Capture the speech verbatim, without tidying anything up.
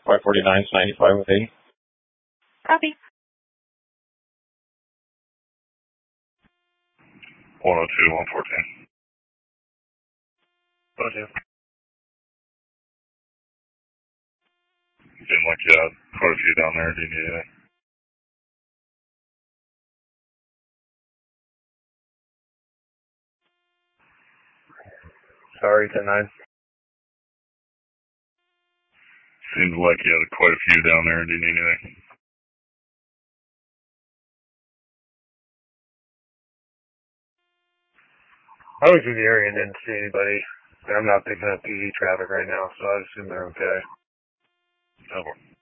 five forty-nine is ninety-five with eighty. Copy. one oh two, one fourteen. Roger. Seemed like you had quite a few down there. Do you need anything? Sorry, ten nine. Seems like you had quite a few down there. Do you need anything? I was in the area and didn't see anybody. I'm not picking up P D traffic right now, so I assume they're okay. Over.